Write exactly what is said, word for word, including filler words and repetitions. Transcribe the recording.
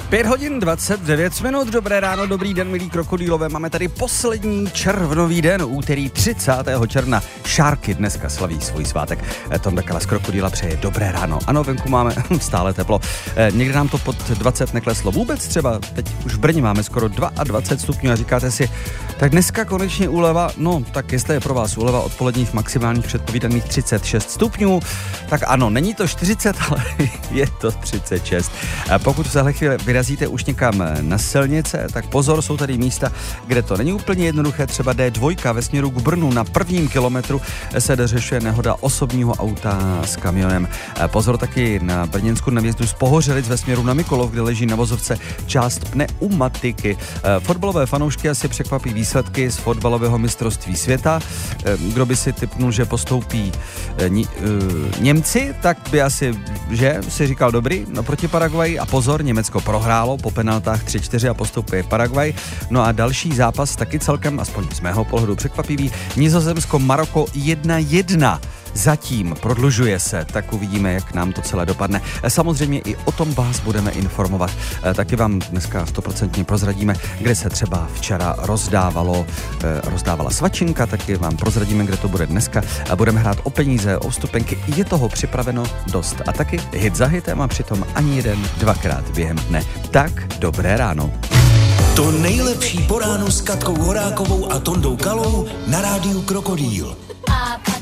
Pět hodin dvacet devět minut, dobré ráno, dobrý den, milí krokodýlové. Máme tady poslední červnový den, úterý třicátého června. Šárky dneska slaví svůj svátek. Tonda Kala z Krokodýla přeje dobré ráno. Ano, venku máme stále teplo. Někde nám to pod dvacet nekleslo vůbec třeba. Teď už v Brně máme skoro dvacet dva stupňů a říkáte si, tak dneska konečně úleva. No, tak jestli je pro vás úleva odpoledních maximálních předpovídaných třicet šest stupňů, tak ano, není to čtyřicet, ale je to třicet šest. Pokud v téhle chvíli vyrazíte už někam na silnice, tak pozor, jsou tady místa, kde to není úplně jednoduché, třeba D dva ve směru k Brnu na prvním kilometru se dořešuje nehoda osobního auta s kamionem. Pozor taky na brněnsku na vjezdu z Pohořelic ve směru na Mikulov, kde leží na vozovce část pneumatiky. Fotbalové fanoušky asi překvapí výsledky z fotbalového mistrovství světa. Kdo by si tipnul, že postoupí Němci, tak by asi, že si říkal dobrý, no proti Paraguaji a pozor, Německo prohrálo po penaltách tři čtyři a postupuje Paraguay. No a další zápas taky celkem, aspoň z mého pohledu překvapivý, Nizozemsko-Maroko jedna jedna. Zatím prodlužuje se, tak uvidíme, jak nám to celé dopadne. Samozřejmě i o tom vás budeme informovat. Taky vám dneska stoprocentně prozradíme, kde se třeba včera rozdávalo, rozdávala svačinka, taky vám prozradíme, kde to bude dneska. Budeme hrát o peníze, o vstupenky, je toho připraveno dost. A taky hit za hitem a přitom ani jeden, dvakrát během dne. Tak dobré ráno. To nejlepší po ránu s Katkou Horákovou a Tondou Kalou na rádiu Krokodýl.